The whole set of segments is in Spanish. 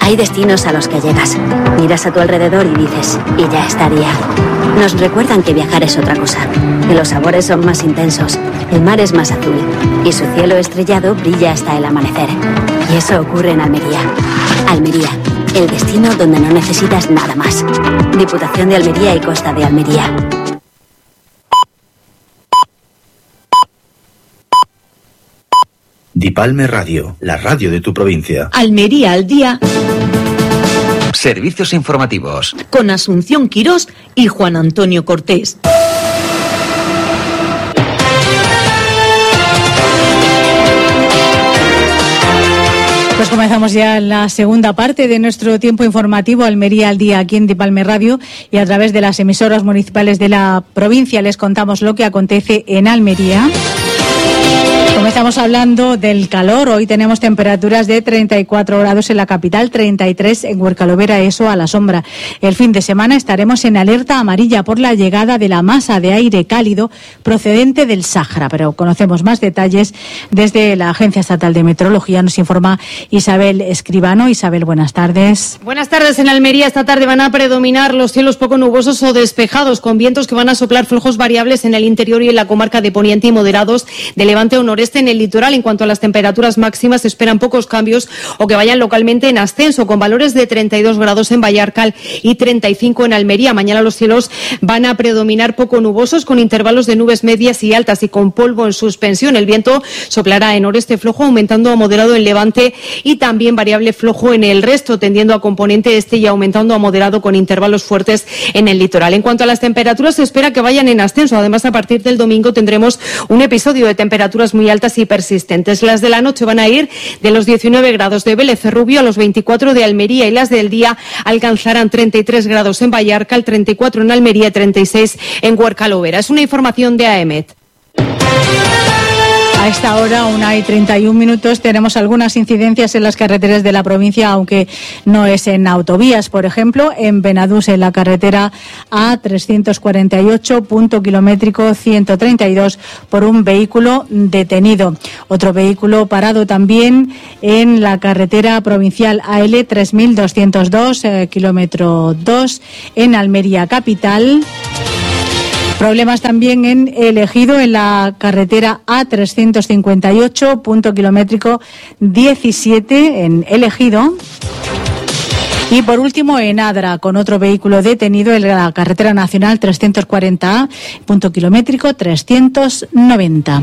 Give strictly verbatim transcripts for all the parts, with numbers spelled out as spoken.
Hay destinos a los que llegas, miras a tu alrededor y dices, y ya estaría. Nos recuerdan que viajar es otra cosa, que los sabores son más intensos, el mar es más azul y su cielo estrellado brilla hasta el amanecer. Y eso ocurre en Almería. Almería, el destino donde no necesitas nada más. Diputación de Almería y Costa de Almería. Dipalme Radio, la radio de tu provincia. Almería al día. Servicios informativos. Con Asunción Quirós y Juan Antonio Cortés. Pues comenzamos ya la segunda parte de nuestro tiempo informativo Almería al día aquí en Dipalme Radio, y a través de las emisoras municipales de la provincia les contamos lo que acontece en Almería. Comenzamos hablando del calor. Hoy tenemos temperaturas de treinta y cuatro grados en la capital, treinta y tres en Huercalovera, eso a la sombra. El fin de semana estaremos en alerta amarilla por la llegada de la masa de aire cálido procedente del Sáhara, pero conocemos más detalles desde la Agencia Estatal de Meteorología. Nos informa Isabel Escribano. Isabel, buenas tardes. Buenas tardes. En Almería esta tarde van a predominar los cielos poco nubosos o despejados, con vientos que van a soplar flojos variables en el interior y en la comarca de Poniente y moderados de levante o noreste en el litoral. En cuanto a las temperaturas máximas, se esperan pocos cambios o que vayan localmente en ascenso, con valores de treinta y dos grados en Vallarcal y treinta y cinco en Almería. Mañana los cielos van a predominar poco nubosos, con intervalos de nubes medias y altas y con polvo en suspensión. El viento soplará en noreste flojo, aumentando a moderado en levante y también variable flojo en el resto, tendiendo a componente este y aumentando a moderado con intervalos fuertes en el litoral. En cuanto a las temperaturas, se espera que vayan en ascenso. Además, a partir del domingo tendremos un episodio de temperaturas muy altas y persistentes. Las de la noche van a ir de los diecinueve grados de Vélez Rubio a los veinticuatro de Almería, y las del día alcanzarán treinta y tres grados en Vallarcal, treinta y cuatro en Almería, treinta y seis en Huercalovera. Es una información de A E M E T. A esta hora, una y treinta y un minutos, tenemos algunas incidencias en las carreteras de la provincia, aunque no es en autovías. Por ejemplo, en Benadús, en la carretera A trescientos cuarenta y ocho, punto kilométrico ciento treinta y dos, por un vehículo detenido. Otro vehículo parado también en la carretera provincial A L tres mil doscientos dos, eh, kilómetro dos, en Almería capital. Problemas también en El Ejido, en la carretera A trescientos cincuenta y ocho, punto kilométrico diecisiete, en El Ejido. Y por último, en Adra, con otro vehículo detenido en la carretera nacional trescientos cuarenta A, punto kilométrico trescientos noventa.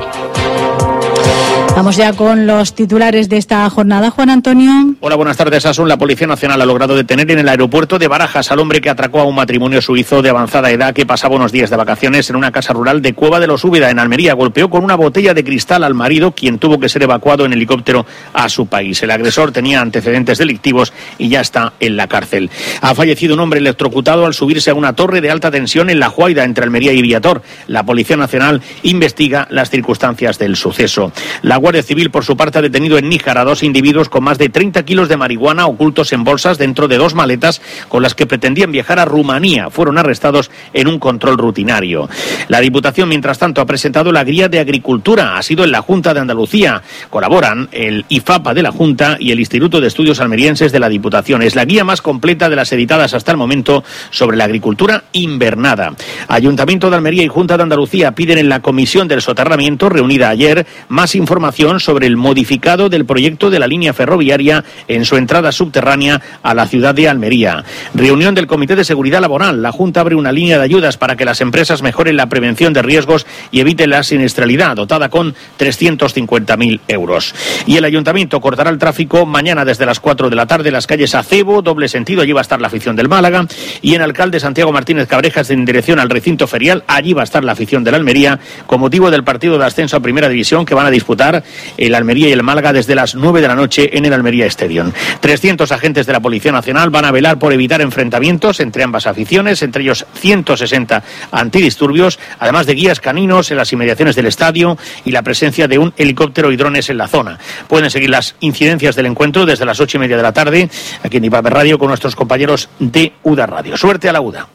Vamos ya con los titulares de esta jornada. Juan Antonio. Hola, buenas tardes, Asun. La Policía Nacional ha logrado detener en el aeropuerto de Barajas al hombre que atracó a un matrimonio suizo de avanzada edad que pasaba unos días de vacaciones en una casa rural de Cueva de los Úbeda, en Almería. Golpeó con una botella de cristal al marido, quien tuvo que ser evacuado en helicóptero a su país. El agresor tenía antecedentes delictivos y ya está en la cárcel. Ha fallecido un hombre electrocutado al subirse a una torre de alta tensión en La Juaida, entre Almería y Villator. La Policía Nacional investiga las circunstancias del suceso. La Guardia Civil, por su parte, ha detenido en Níjar a dos individuos con más de treinta kilos de marihuana ocultos en bolsas dentro de dos maletas con las que pretendían viajar a Rumanía. Fueron arrestados en un control rutinario. La Diputación, mientras tanto, ha presentado la guía de agricultura. Ha sido en la Junta de Andalucía. Colaboran el I F A P A de la Junta y el Instituto de Estudios Almerienses de la Diputación. Es la guía más completa de las editadas hasta el momento sobre la agricultura invernada. Ayuntamiento de Almería y Junta de Andalucía piden en la Comisión del Soterramiento, reunida ayer, más información sobre el modificado del proyecto de la línea ferroviaria en su entrada subterránea a la ciudad de Almería. Reunión del Comité de Seguridad Laboral. La Junta abre una línea de ayudas para que las empresas mejoren la prevención de riesgos y eviten la siniestralidad, dotada con trescientos cincuenta mil euros. Y el Ayuntamiento cortará el tráfico mañana desde las cuatro de la tarde en las calles Acebo, doble sentido, allí va a estar la afición del Málaga, y en Alcalde Santiago Martínez Cabrejas, en dirección al recinto ferial, allí va a estar la afición del Almería, con motivo del partido de ascenso a Primera División que van a disputar el Almería y el Málaga desde las nueve de la noche en el Almería Stadium. trescientos agentes de la Policía Nacional van a velar por evitar enfrentamientos entre ambas aficiones, entre ellos ciento sesenta antidisturbios, además de guías caninos en las inmediaciones del estadio y la presencia de un helicóptero y drones en la zona. Pueden seguir las incidencias del encuentro desde las ocho y media de la tarde aquí en Dipalme Radio con nuestros compañeros de UDA Radio. Suerte a la UDA.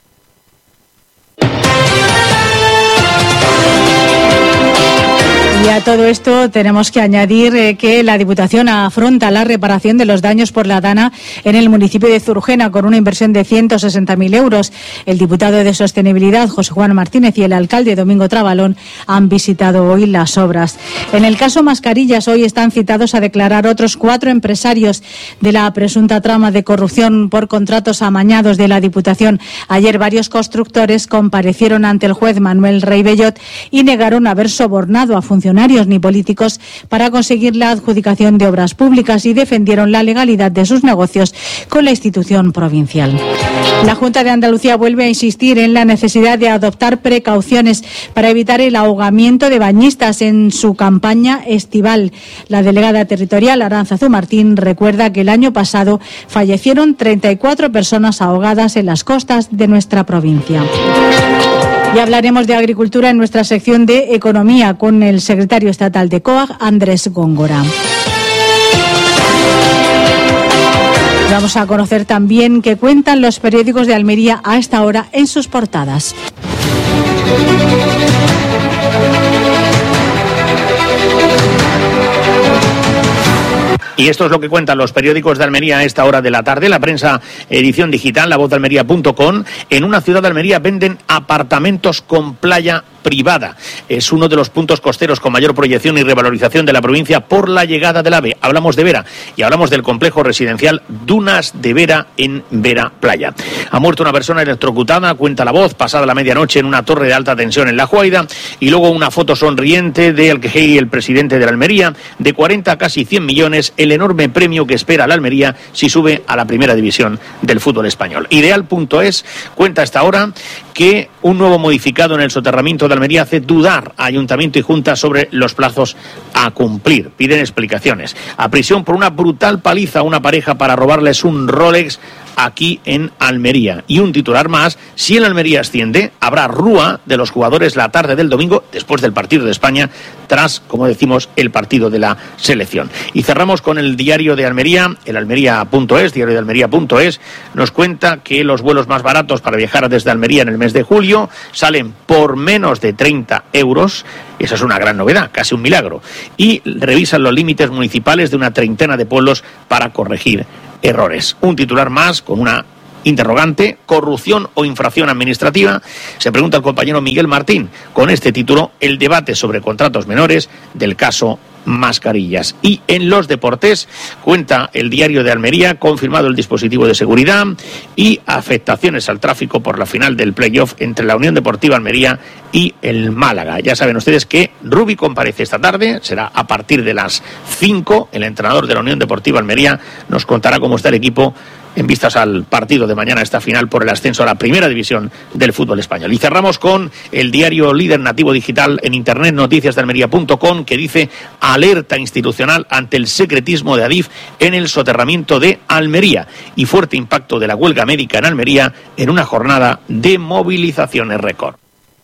Y a todo esto tenemos que añadir eh, que la Diputación afronta la reparación de los daños por la dana en el municipio de Zurgena con una inversión de ciento sesenta mil euros. El diputado de Sostenibilidad, José Juan Martínez, y el alcalde, Domingo Trabalón, han visitado hoy las obras. En el caso Mascarillas, hoy están citados a declarar otros cuatro empresarios de la presunta trama de corrupción por contratos amañados de la Diputación. Ayer varios constructores comparecieron ante el juez Manuel Rey Bellot y negaron haber sobornado a funcionarios ni políticos para conseguir la adjudicación de obras públicas y defendieron la legalidad de sus negocios con la institución provincial. La Junta de Andalucía vuelve a insistir en la necesidad de adoptar precauciones para evitar el ahogamiento de bañistas en su campaña estival. La delegada territorial, Arantzazu Martín, recuerda que el año pasado fallecieron treinta y cuatro personas ahogadas en las costas de nuestra provincia. Y hablaremos de agricultura en nuestra sección de Economía con el secretario estatal de C O A G, Andrés Góngora. Vamos a conocer también qué cuentan los periódicos de Almería a esta hora en sus portadas. Y esto es lo que cuentan los periódicos de Almería a esta hora de la tarde. La prensa, edición digital, la voz de almería punto com. En una ciudad de Almería venden apartamentos con playa privada. Es uno de los puntos costeros con mayor proyección y revalorización de la provincia por la llegada del AVE. Hablamos de Vera y hablamos del complejo residencial Dunas de Vera en Vera Playa. Ha muerto una persona electrocutada, cuenta la voz, pasada la medianoche en una torre de alta tensión en La Juaida, y luego una foto sonriente de Alquejei, el presidente de la Almería, de cuarenta a casi cien millones, el enorme premio que espera la Almería si sube a la primera división del fútbol español. Ideal punto es cuenta a esta hora que un nuevo modificado en el soterramiento de Almería hace dudar a Ayuntamiento y Junta sobre los plazos a cumplir. Piden explicaciones. A prisión por una brutal paliza a una pareja para robarles un Rolex aquí en Almería. Y un titular más: si el Almería asciende, habrá rúa de los jugadores la tarde del domingo después del partido de España, tras, como decimos, el partido de la selección. Y cerramos con el diario de Almería, el almería punto es, diario de almería punto es, nos cuenta que los vuelos más baratos para viajar desde Almería en el mes de julio salen por menos de treinta euros. Esa es una gran novedad, casi un milagro. Y revisan los límites municipales de una treintena de pueblos para corregir errores. Un titular más con una interrogante: corrupción o infracción administrativa. Se pregunta el compañero Miguel Martín con este título: el debate sobre contratos menores del caso Mascarillas. Y en los deportes cuenta el diario de Almería: confirmado el dispositivo de seguridad y afectaciones al tráfico por la final del playoff entre la Unión Deportiva Almería y el Málaga. Ya saben ustedes que Rubi comparece esta tarde, será a partir de las cinco. El entrenador de la Unión Deportiva Almería nos contará cómo está el equipo en vistas al partido de mañana, esta final por el ascenso a la primera división del fútbol español. Y cerramos con el diario líder nativo digital en internet, noticias de almería punto com, que dice: alerta institucional ante el secretismo de Adif en el soterramiento de Almería y fuerte impacto de la huelga médica en Almería en una jornada de movilizaciones récord.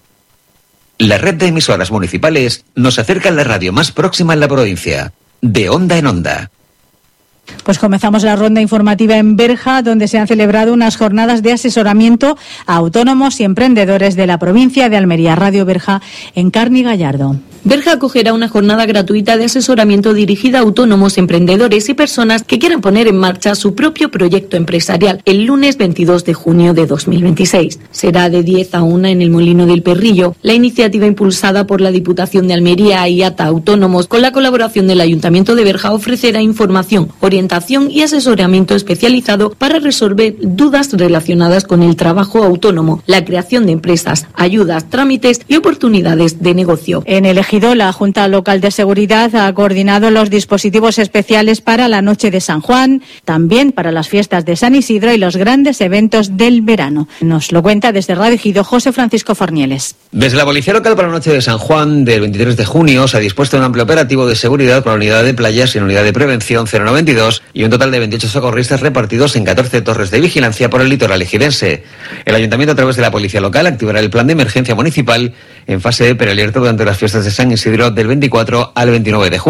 La red de emisoras municipales nos acerca a la radio más próxima en la provincia, de onda en onda. Pues comenzamos la ronda informativa en Berja, donde se han celebrado unas jornadas de asesoramiento a autónomos y emprendedores de la provincia de Almería. Radio Berja, en Carni Gallardo. Berja acogerá una jornada gratuita de asesoramiento dirigida a autónomos, emprendedores y personas que quieran poner en marcha su propio proyecto empresarial el lunes veintidós de junio de dos mil veintiséis. Será de diez a una en el Molino del Perrillo. La iniciativa, impulsada por la Diputación de Almería y A T A Autónomos, con la colaboración del Ayuntamiento de Berja, ofrecerá información, orientación y asesoramiento especializado para resolver dudas relacionadas con el trabajo autónomo, la creación de empresas, ayudas, trámites y oportunidades de negocio. En el Ejido, la Junta Local de Seguridad ha coordinado los dispositivos especiales para la Noche de San Juan, también para las fiestas de San Isidro y los grandes eventos del verano. Nos lo cuenta desde Radio Ejido José Francisco Fornieles. Desde la Policía Local para la Noche de San Juan del veintitrés de junio se ha dispuesto un amplio operativo de seguridad con la unidad de playas y la unidad de prevención cero noventa y dos y un total de veintiocho socorristas repartidos en catorce torres de vigilancia por el litoral ejidense. El Ayuntamiento, a través de la Policía Local, activará el plan de emergencia municipal en fase de prealerta durante las fiestas de San Isidro del veinticuatro al veintinueve de junio.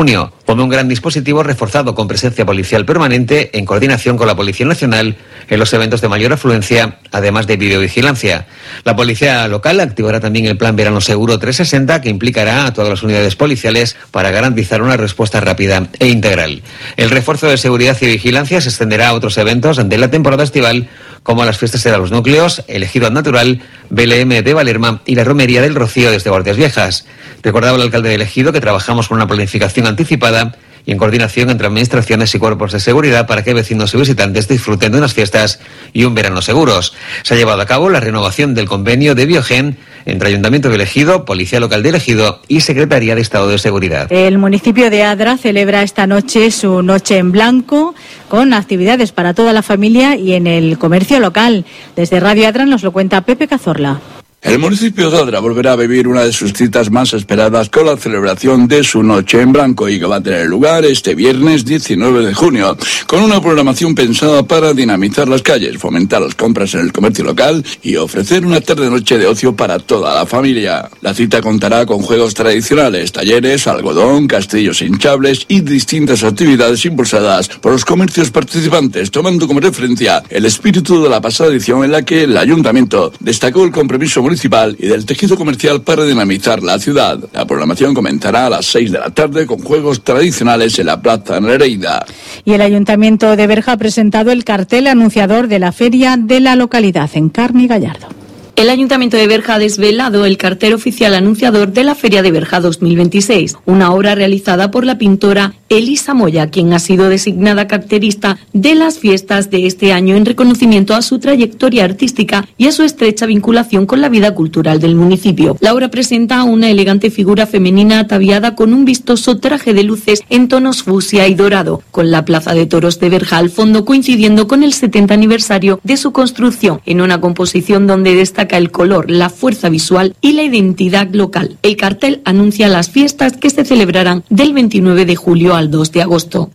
como un gran dispositivo reforzado con presencia policial permanente en coordinación con la Policía Nacional en los eventos de mayor afluencia, además de videovigilancia. La policía local activará también el Plan Verano Seguro trescientos sesenta, que implicará a todas las unidades policiales para garantizar una respuesta rápida e integral. El refuerzo de seguridad y vigilancia se extenderá a otros eventos de la temporada estival, como las fiestas de los núcleos, el Ejido Natural, B L M de Valerma y la Romería del Rocío desde Guardias Viejas. Recordaba el alcalde del Ejido que trabajamos con una planificación anticipada y en coordinación entre administraciones y cuerpos de seguridad para que vecinos y visitantes disfruten de unas fiestas y un verano seguros. Se ha llevado a cabo la renovación del convenio de Biogen entre Ayuntamiento del Ejido, Policía Local del Ejido y Secretaría de Estado de Seguridad. El municipio de Adra celebra esta noche su Noche en Blanco con actividades para toda la familia y en el comercio local. Desde Radio Adra nos lo cuenta Pepe Cazorla. El municipio de Adra volverá a vivir una de sus citas más esperadas con la celebración de su Noche en Blanco y que va a tener lugar este viernes diecinueve de junio, con una programación pensada para dinamizar las calles, fomentar las compras en el comercio local y ofrecer una tarde-noche de ocio para toda la familia. La cita contará con juegos tradicionales, talleres, algodón, castillos hinchables y distintas actividades impulsadas por los comercios participantes, tomando como referencia el espíritu de la pasada edición en la que el ayuntamiento destacó el compromiso municipal y del tejido comercial para dinamizar la ciudad. La programación comenzará a las seis de la tarde con juegos tradicionales en la Plaza Nereida. Y el Ayuntamiento de Berja ha presentado el cartel anunciador de la feria de la localidad en Carmi Gallardo. El Ayuntamiento de Berja ha desvelado el cartel oficial anunciador de la Feria de Berja dos mil veintiséis, una obra realizada por la pintora Elisa Moya, quien ha sido designada cartelista de las fiestas de este año en reconocimiento a su trayectoria artística y a su estrecha vinculación con la vida cultural del municipio. La obra presenta una elegante figura femenina ataviada con un vistoso traje de luces en tonos fucsia y dorado, con la Plaza de Toros de Berja al fondo coincidiendo con el setenta aniversario de su construcción, en una composición donde destaca el color, la fuerza visual y la identidad local. El cartel anuncia las fiestas que se celebrarán del veintinueve de julio al dos de agosto.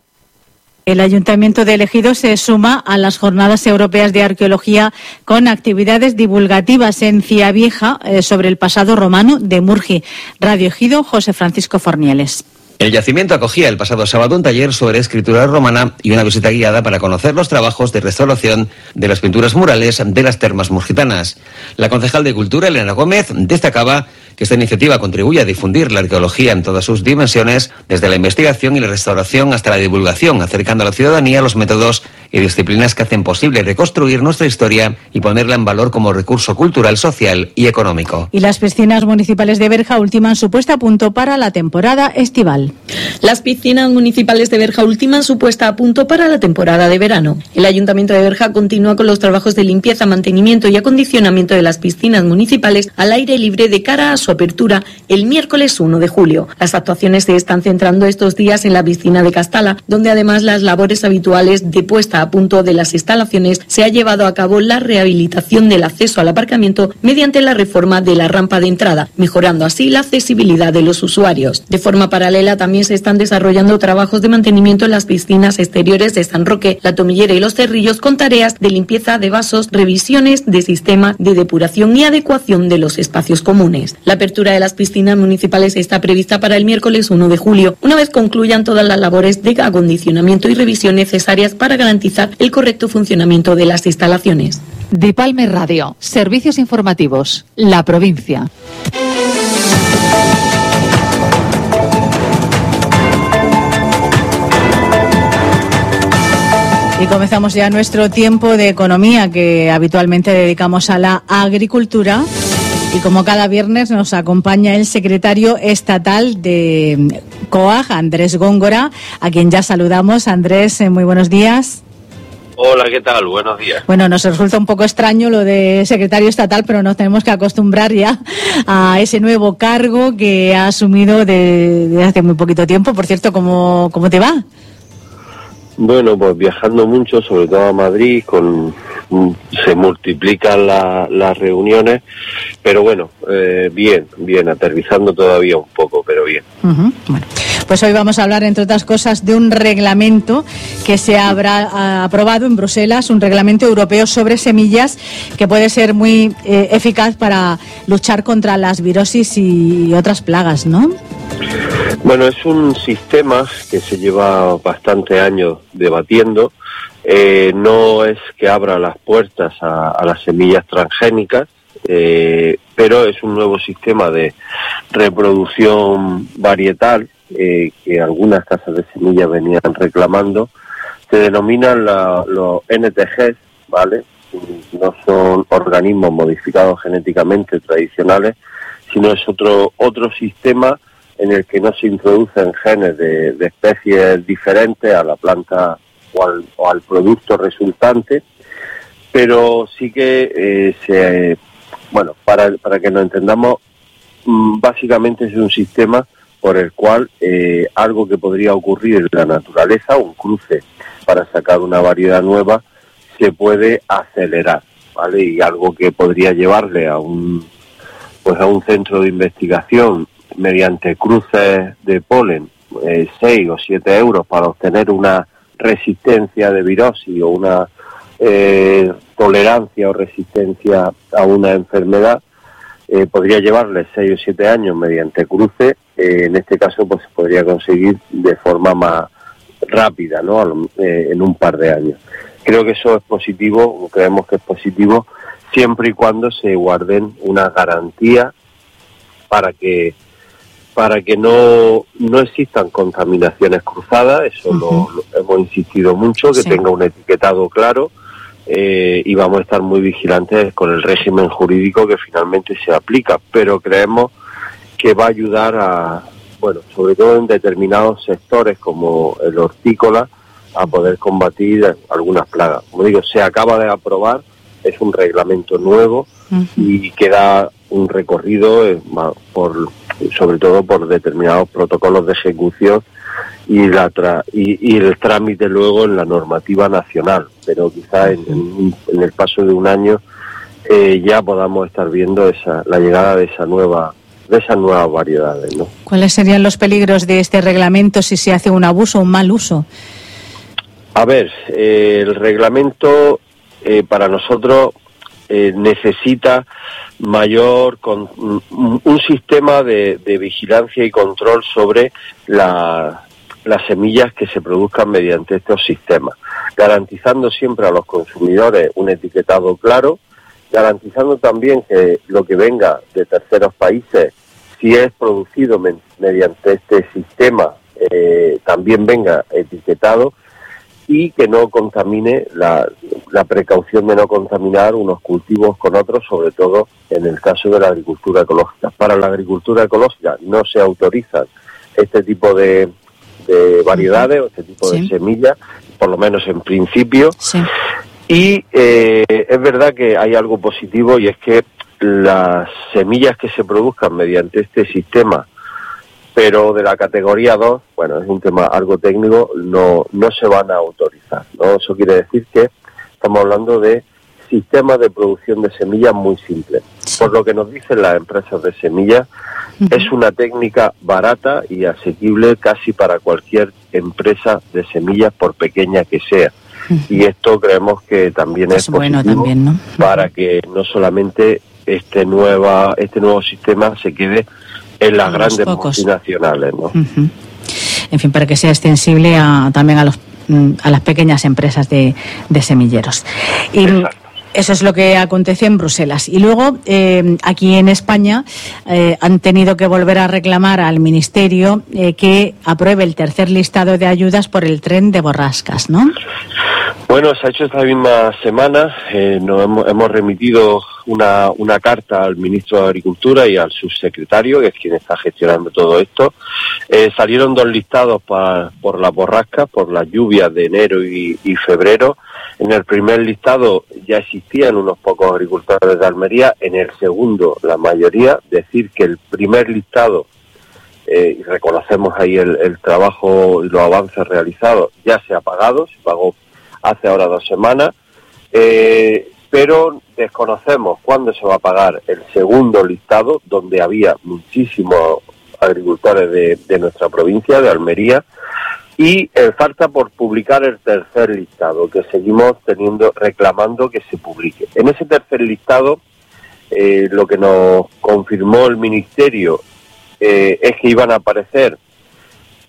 El Ayuntamiento de Ejido se suma a las Jornadas Europeas de Arqueología con actividades divulgativas en Ciavieja eh, sobre el pasado romano de Murgi. Radio Ejido, José Francisco Fornieles. El yacimiento acogía el pasado sábado un taller sobre escritura romana y una visita guiada para conocer los trabajos de restauración de las pinturas murales de las termas murgitanas. La concejal de Cultura, Elena Gómez, destacaba que esta iniciativa contribuye a difundir la arqueología en todas sus dimensiones, desde la investigación y la restauración hasta la divulgación, acercando a la ciudadanía los métodos y disciplinas que hacen posible reconstruir nuestra historia y ponerla en valor como recurso cultural, social y económico. Y las piscinas municipales de Berja ultiman su puesta a punto para la temporada estival. Las piscinas municipales de Berja ultiman su puesta a punto para la temporada de verano. El Ayuntamiento de Berja continúa con los trabajos de limpieza, mantenimiento y acondicionamiento de las piscinas municipales al aire libre de cara a su apertura el miércoles uno de julio. Las actuaciones se están centrando estos días en la piscina de Castala, donde además las labores habituales de puesta a punto de las instalaciones se ha llevado a cabo la rehabilitación del acceso al aparcamiento mediante la reforma de la rampa de entrada, mejorando así la accesibilidad de los usuarios. De forma paralela también se están desarrollando trabajos de mantenimiento en las piscinas exteriores de San Roque, La Tomillera y Los Cerrillos, con tareas de limpieza de vasos, revisiones de sistema de depuración y adecuación de los espacios comunes. La apertura de las piscinas municipales está prevista para el miércoles uno de julio, una vez concluyan todas las labores de acondicionamiento y revisión necesarias para garantizar el correcto funcionamiento de las instalaciones. Dipalme Radio, servicios informativos, la provincia. Y comenzamos ya nuestro tiempo de economía que habitualmente dedicamos a la agricultura. Y como cada viernes nos acompaña el secretario estatal de COAG, Andrés Góngora, a quien ya saludamos. Andrés, muy buenos días. Hola, ¿qué tal? Buenos días. Bueno, nos resulta un poco extraño lo de secretario estatal, pero nos tenemos que acostumbrar ya a ese nuevo cargo que ha asumido de, de hace muy poquito tiempo. Por cierto, ¿cómo, cómo te va? Bueno, pues viajando mucho, sobre todo a Madrid, con se multiplican la, las reuniones, pero bueno, eh, bien, bien, aterrizando todavía un poco, pero bien. Uh-huh. Bueno, pues hoy vamos a hablar, entre otras cosas, de un reglamento que se habrá aprobado en Bruselas, un reglamento europeo sobre semillas que puede ser muy eh, eficaz para luchar contra las virosis y otras plagas, ¿no? Bueno, es un sistema que se lleva bastantes años debatiendo. Eh, no es que abra las puertas a, a las semillas transgénicas, eh, pero es un nuevo sistema de reproducción varietal eh, que algunas casas de semillas venían reclamando. Se denominan la, los N T Gs, ¿vale? No son organismos modificados genéticamente tradicionales, sino es otro otro sistema en el que no se introducen genes de, de especies diferentes a la planta o al, o al producto resultante, pero sí que eh, se, bueno, para, para que nos entendamos, básicamente es un sistema por el cual eh, algo que podría ocurrir en la naturaleza, un cruce para sacar una variedad nueva, se puede acelerar, ¿vale? Y algo que podría llevarle a un pues a un centro de investigación mediante cruces de polen, eh, seis o siete euros para obtener una resistencia de virosis o una eh, tolerancia o resistencia a una enfermedad, eh, podría llevarle seis o siete años mediante cruce. Eh, en este caso pues se podría conseguir de forma más rápida, ¿no? Eh, en un par de años. Creo que eso es positivo, creemos que es positivo, siempre y cuando se guarden una garantía para que para que no no existan contaminaciones cruzadas. Eso uh-huh. lo, lo hemos insistido mucho, que sí. tenga un etiquetado claro, eh, y vamos a estar muy vigilantes con el régimen jurídico que finalmente se aplica, pero creemos que va a ayudar a, bueno, sobre todo en determinados sectores como el hortícola, a poder combatir algunas plagas. Como digo, se acaba de aprobar, es un reglamento nuevo uh-huh. y queda un recorrido eh, por sobre todo por determinados protocolos de ejecución y la tra- y, y el trámite luego en la normativa nacional, pero quizás en, en, en el paso de un año eh, ya podamos estar viendo esa la llegada de esa nueva de esas nuevas variedades, ¿no? ¿Cuáles serían los peligros de este reglamento si se hace un abuso o un mal uso? A ver, eh, el reglamento eh, para nosotros eh, necesita mayor con, un, un sistema de, de vigilancia y control sobre la, las semillas que se produzcan mediante estos sistemas, garantizando siempre a los consumidores un etiquetado claro, garantizando también que lo que venga de terceros países, si es producido me, mediante este sistema, eh, también venga etiquetado, y que no contamine la, la precaución de no contaminar unos cultivos con otros, sobre todo en el caso de la agricultura ecológica. Para la agricultura ecológica no se autorizan este tipo de, de variedades o este tipo sí. de semillas, por lo menos en principio. Sí. Y eh, es verdad que hay algo positivo, y es que las semillas que se produzcan mediante este sistema, pero de la categoría dos, bueno, es un tema algo técnico, no no se van a autorizar, ¿no? Eso quiere decir que estamos hablando de sistemas de producción de semillas muy simples. Sí. Por lo que nos dicen las empresas de semillas, uh-huh. es una técnica barata y asequible casi para cualquier empresa de semillas, por pequeña que sea. Uh-huh. Y esto creemos que también es, es bueno positivo también, ¿no? para que no solamente este nueva este nuevo sistema se quede en las grandes multinacionales, ¿no? Uh-huh. En fin, para que sea extensible a, también a los a las pequeñas empresas de, de semilleros. Y exacto. Eso es lo que aconteció en Bruselas. Y luego, eh, aquí en España, eh, han tenido que volver a reclamar al Ministerio eh, que apruebe el tercer listado de ayudas por el tren de borrascas, ¿no? Bueno, se ha hecho esta misma semana. Eh, nos hemos, hemos remitido una, una carta al ministro de Agricultura y al subsecretario, que es quien está gestionando todo esto. Eh, salieron dos listados pa, por las borrascas, por las lluvias de enero y, y febrero. En el primer listado ya existían unos pocos agricultores de Almería, en el segundo la mayoría. Decir que el primer listado, eh, y reconocemos ahí el, el trabajo y los avances realizados, ya se ha pagado, se pagó hace ahora dos semanas, eh, pero desconocemos cuándo se va a pagar el segundo listado, donde había muchísimos agricultores de, de nuestra provincia, de Almería, y eh, falta por publicar el tercer listado, que seguimos teniendo reclamando que se publique. En ese tercer listado, eh, lo que nos confirmó el Ministerio eh, es que iban a aparecer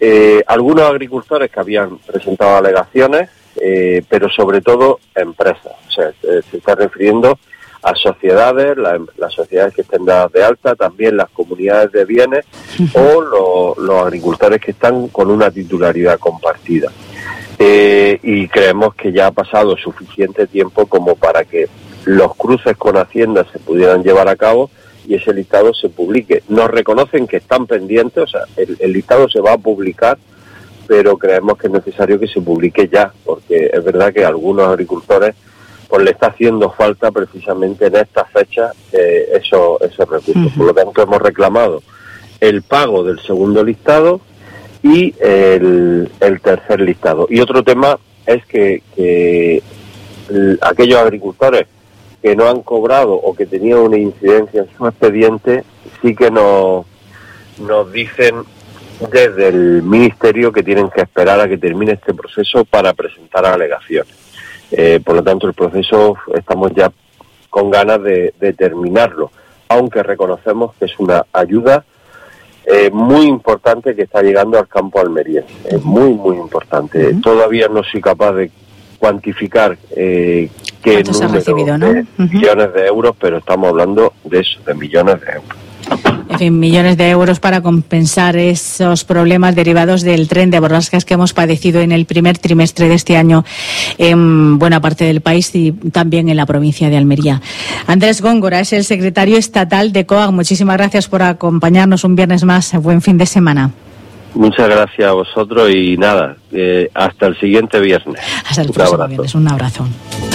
eh, algunos agricultores que habían presentado alegaciones, eh, pero sobre todo empresas. O sea, eh, se está refiriendo a sociedades, la, las sociedades que estén dadas de alta, también las comunidades de bienes o lo, los agricultores que están con una titularidad compartida. Eh, y creemos que ya ha pasado suficiente tiempo como para que los cruces con Hacienda se pudieran llevar a cabo y ese listado se publique. Nos reconocen que están pendientes, o sea, el, el listado se va a publicar, pero creemos que es necesario que se publique ya, porque es verdad que a algunos agricultores pues le está haciendo falta precisamente en esta fecha eh, esos, esos recursos. Uh-huh. Por lo tanto, hemos reclamado el pago del segundo listado y el, el tercer listado. Y otro tema es que, que el, aquellos agricultores que no han cobrado o que tenían una incidencia en su expediente, sí que nos, nos dicen desde el Ministerio que tienen que esperar a que termine este proceso para presentar alegaciones. Eh, por lo tanto, el proceso estamos ya con ganas de, de terminarlo, aunque reconocemos que es una ayuda eh, muy importante que está llegando al campo almeriense. Es muy, muy importante. Uh-huh. Todavía no soy capaz de cuantificar eh, qué número recibido, ¿no? de uh-huh. millones de euros, pero estamos hablando de eso, de millones de euros. En fin, millones de euros para compensar esos problemas derivados del tren de borrascas que hemos padecido en el primer trimestre de este año en buena parte del país y también en la provincia de Almería. Andrés Góngora es el secretario estatal de C O A G. Muchísimas gracias por acompañarnos un viernes más. Buen fin de semana. Muchas gracias a vosotros y nada, eh, hasta el siguiente viernes. Hasta el próximo viernes. Un abrazo.